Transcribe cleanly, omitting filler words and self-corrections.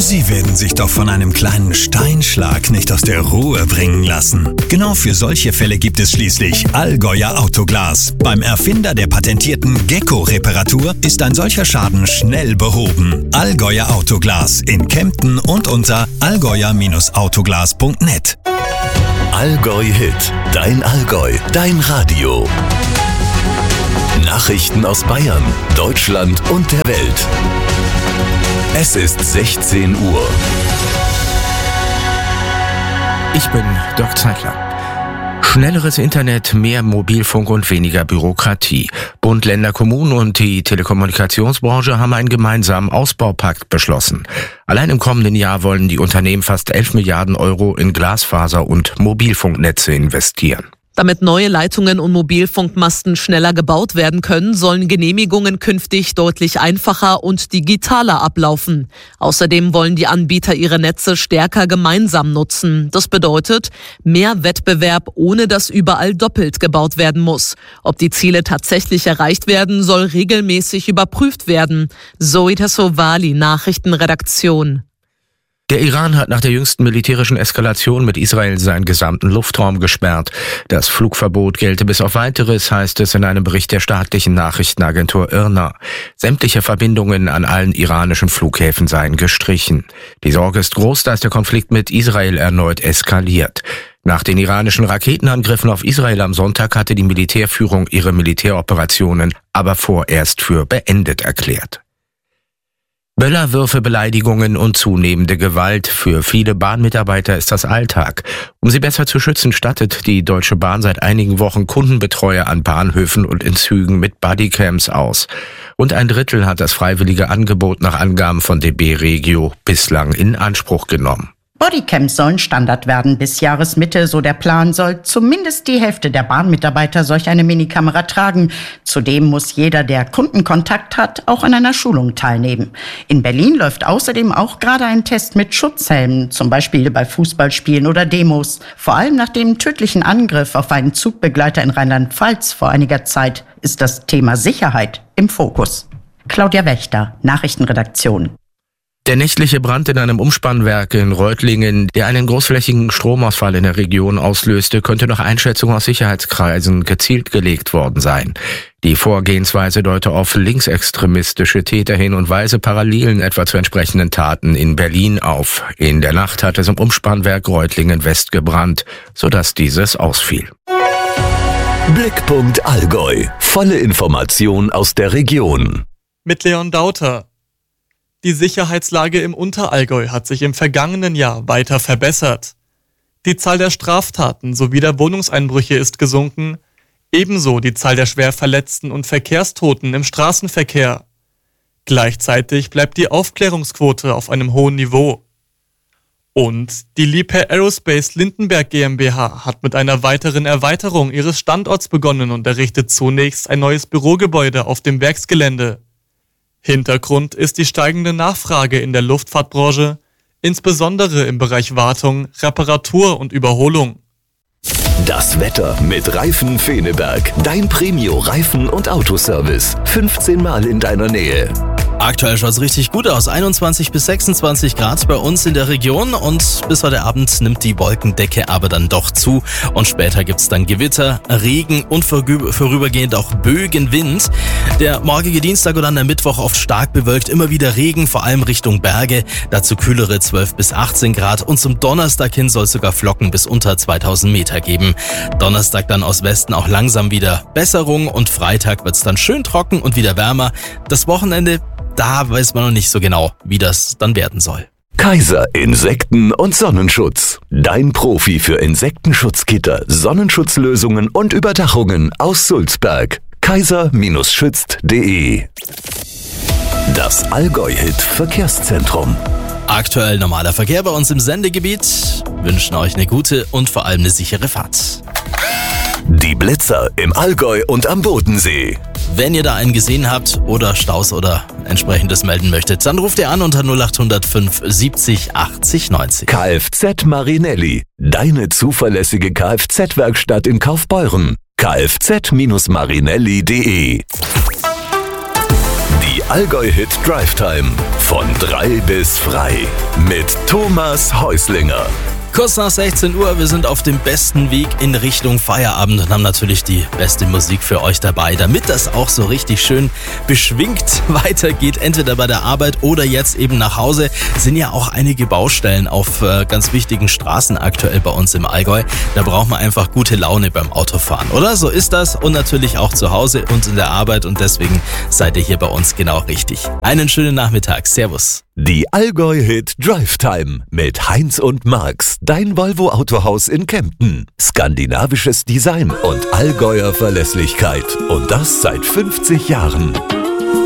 Sie werden sich doch von einem kleinen Steinschlag nicht aus der Ruhe bringen lassen. Genau für solche Fälle gibt es schließlich Allgäuer Autoglas. Beim Erfinder der patentierten Gecko-Reparatur ist ein solcher Schaden schnell behoben. Allgäuer Autoglas in Kempten und unter allgäuer-autoglas.net. Allgäu Hit, dein Allgäu, dein Radio. Nachrichten aus Bayern, Deutschland und der Welt. Es ist 16 Uhr. Ich bin Dirk Zeitler. Schnelleres Internet, mehr Mobilfunk und weniger Bürokratie. Bund, Länder, Kommunen und die Telekommunikationsbranche haben einen gemeinsamen Ausbaupakt beschlossen. Allein im kommenden Jahr wollen die Unternehmen fast 11 Milliarden Euro in Glasfaser- und Mobilfunknetze investieren. Damit neue Leitungen und Mobilfunkmasten schneller gebaut werden können, sollen Genehmigungen künftig deutlich einfacher und digitaler ablaufen. Außerdem wollen die Anbieter ihre Netze stärker gemeinsam nutzen. Das bedeutet mehr Wettbewerb, ohne dass überall doppelt gebaut werden muss. Ob die Ziele tatsächlich erreicht werden, soll regelmäßig überprüft werden. Zoe Tassovali, Nachrichtenredaktion. Der Iran hat nach der jüngsten militärischen Eskalation mit Israel seinen gesamten Luftraum gesperrt. Das Flugverbot gelte bis auf Weiteres, heißt es in einem Bericht der staatlichen Nachrichtenagentur IRNA. Sämtliche Verbindungen an allen iranischen Flughäfen seien gestrichen. Die Sorge ist groß, dass der Konflikt mit Israel erneut eskaliert. Nach den iranischen Raketenangriffen auf Israel am Sonntag hatte die Militärführung ihre Militäroperationen aber vorerst für beendet erklärt. Böllerwürfe, Beleidigungen und zunehmende Gewalt. Für viele Bahnmitarbeiter ist das Alltag. Um sie besser zu schützen, stattet die Deutsche Bahn seit einigen Wochen Kundenbetreuer an Bahnhöfen und in Zügen mit Bodycams aus. Rund ein Drittel hat das freiwillige Angebot nach Angaben von DB Regio bislang in Anspruch genommen. Bodycams sollen Standard werden bis Jahresmitte, so der Plan, soll zumindest die Hälfte der Bahnmitarbeiter solch eine Minikamera tragen. Zudem muss jeder, der Kundenkontakt hat, auch an einer Schulung teilnehmen. In Berlin läuft außerdem auch gerade ein Test mit Schutzhelmen, zum Beispiel bei Fußballspielen oder Demos. Vor allem nach dem tödlichen Angriff auf einen Zugbegleiter in Rheinland-Pfalz vor einiger Zeit ist das Thema Sicherheit im Fokus. Claudia Wächter, Nachrichtenredaktion. Der nächtliche Brand in einem Umspannwerk in Reutlingen, der einen großflächigen Stromausfall in der Region auslöste, könnte nach Einschätzung aus Sicherheitskreisen gezielt gelegt worden sein. Die Vorgehensweise deute auf linksextremistische Täter hin und weise Parallelen etwa zu entsprechenden Taten in Berlin auf. In der Nacht hat es im Umspannwerk Reutlingen West gebrannt, sodass dieses ausfiel. Blickpunkt Allgäu. Volle Information aus der Region. Mit Leon Dauter. Die Sicherheitslage im Unterallgäu hat sich im vergangenen Jahr weiter verbessert. Die Zahl der Straftaten sowie der Wohnungseinbrüche ist gesunken, ebenso die Zahl der Schwerverletzten und Verkehrstoten im Straßenverkehr. Gleichzeitig bleibt die Aufklärungsquote auf einem hohen Niveau. Und die Liebherr Aerospace Lindenberg GmbH hat mit einer weiteren Erweiterung ihres Standorts begonnen und errichtet zunächst ein neues Bürogebäude auf dem Werksgelände. Hintergrund ist die steigende Nachfrage in der Luftfahrtbranche, insbesondere im Bereich Wartung, Reparatur und Überholung. Das Wetter mit Reifen Feneberg. Dein Premio-Reifen- und Autoservice. 15 Mal in deiner Nähe. Aktuell schaut es richtig gut aus. 21 bis 26 Grad bei uns in der Region und bis heute Abend nimmt die Wolkendecke aber dann doch zu und später gibt es dann Gewitter, Regen und vorübergehend auch Böenwind. Der morgige Dienstag und dann der Mittwoch oft stark bewölkt, immer wieder Regen, vor allem Richtung Berge, dazu kühlere 12 bis 18 Grad und zum Donnerstag hin soll es sogar Flocken bis unter 2000 Meter geben. Donnerstag dann aus Westen auch langsam wieder Besserung und Freitag wird es dann schön trocken und wieder wärmer. Das Wochenende, da weiß man noch nicht so genau, wie das dann werden soll. Kaiser Insekten- und Sonnenschutz. Dein Profi für Insektenschutzgitter, Sonnenschutzlösungen und Überdachungen aus Sulzberg. kaiser-schützt.de. Das Allgäu-Hit Verkehrszentrum. Aktuell normaler Verkehr bei uns im Sendegebiet. Wünschen euch eine gute und vor allem eine sichere Fahrt. Die Blitzer im Allgäu und am Bodensee. Wenn ihr da einen gesehen habt oder Staus oder entsprechendes melden möchtet, dann ruft ihr an unter 0800 570 80 90. Kfz Marinelli, deine zuverlässige Kfz-Werkstatt in Kaufbeuren. kfz-marinelli.de. Die Allgäu-Hit Drive Time. Von 3 bis frei. Mit Thomas Häuslinger. Kurz nach 16 Uhr, wir sind auf dem besten Weg in Richtung Feierabend und haben natürlich die beste Musik für euch dabei, damit das auch so richtig schön beschwingt weitergeht, entweder bei der Arbeit oder jetzt eben nach Hause. Sind ja auch einige Baustellen auf ganz wichtigen Straßen aktuell bei uns im Allgäu. Da braucht man einfach gute Laune beim Autofahren, oder? So ist das, und natürlich auch zu Hause und in der Arbeit, und deswegen seid ihr hier bei uns genau richtig. Einen schönen Nachmittag. Servus. Die Allgäu-Hit Drive Time mit Heinz und Marx, dein Volvo Autohaus in Kempten. Skandinavisches Design und Allgäuer Verlässlichkeit. Und das seit 50 Jahren.